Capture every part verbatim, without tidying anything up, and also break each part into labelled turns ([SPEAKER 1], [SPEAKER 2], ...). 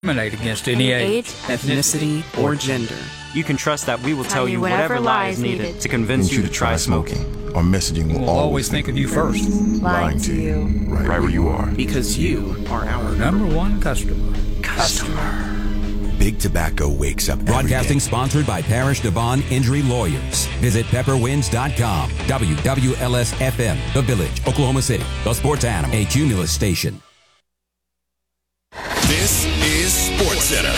[SPEAKER 1] against any age,
[SPEAKER 2] ethnicity, or gender.
[SPEAKER 3] You can trust that we will tell you whatever lie is needed to convince you to try smoking.
[SPEAKER 4] Our messaging will
[SPEAKER 1] we'll always think of you first.
[SPEAKER 4] Lying to you, right where you are.
[SPEAKER 2] Because you are our
[SPEAKER 1] number one customer.
[SPEAKER 2] Customer.
[SPEAKER 5] Big Tobacco wakes up.
[SPEAKER 6] Broadcasting sponsored by Parish Devon Injury Lawyers. Visit pepper winds dot com. W W L S F M, The Village, Oklahoma City. The Sports Animal, a Cumulus station.
[SPEAKER 5] This is Sports Center.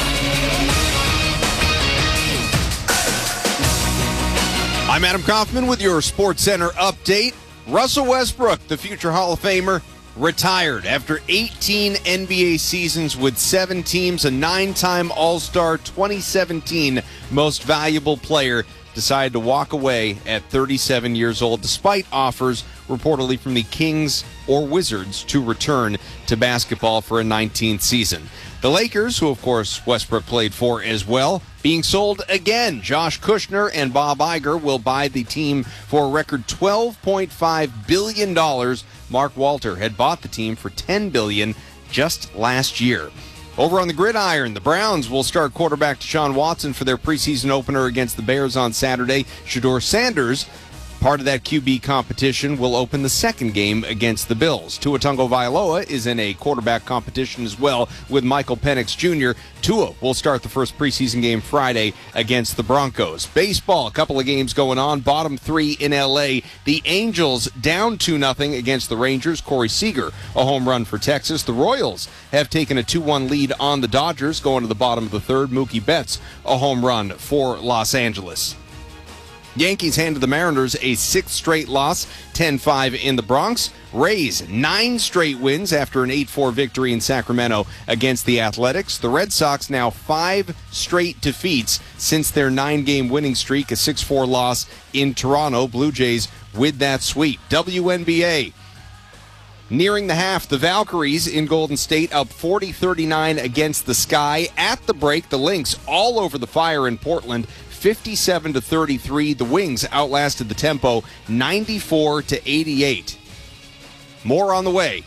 [SPEAKER 7] I'm Adam Kaufman with your Sports Center update. Russell Westbrook, the future Hall of Famer, retired after eighteen N B A seasons with seven teams, a nine-time All-Star, twenty seventeen Most Valuable Player, decided to walk away at thirty-seven years old, despite offers reportedly from the Kings or Wizards to return to basketball for a nineteenth season. The Lakers, who of course Westbrook played for as well, being sold again. Josh Kushner and Bob Iger will buy the team for a record twelve point five billion dollars. Mark Walter had bought the team for ten billion dollars just last year. Over on the gridiron, the Browns will start quarterback Deshaun Watson for their preseason opener against the Bears on Saturday. Shedeur Sanders, part of that Q B competition, will open the second game against the Bills. Tua Tagovailoa is in a quarterback competition as well with Michael Penix Junior Tua will start the first preseason game Friday against the Broncos. Baseball, a couple of games going on. Bottom three in L A. The Angels down two nothing against the Rangers. Corey Seager, a home run for Texas. The Royals have taken a two one lead on the Dodgers going to the bottom of the third. Mookie Betts, a home run for Los Angeles. Yankees handed the Mariners a sixth straight loss, ten five in the Bronx. Rays, nine straight wins after an eight four victory in Sacramento against the Athletics. The Red Sox now five straight defeats since their nine-game winning streak, a six four loss in Toronto. Blue Jays with that sweep. W N B A. Nearing the half, the Valkyries in Golden State up forty thirty-nine against the Sky. At the break, the Lynx all over the fire in Portland, fifty-seven to thirty-three. The Wings outlasted the Tempo ninety-four to eighty-eight. More on the way.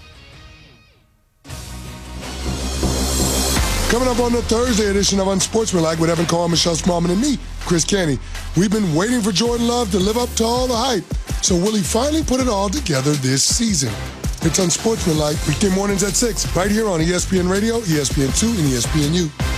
[SPEAKER 8] Coming up on the Thursday edition of Unsportsmanlike with Evan Carr, Michelle Smallman, and me, Chris Canty. We've been waiting for Jordan Love to live up to all the hype. So will he finally put it all together this season? It's Unsportsmanlike, weekday mornings at six, right here on E S P N Radio, E S P N two, and E S P N U.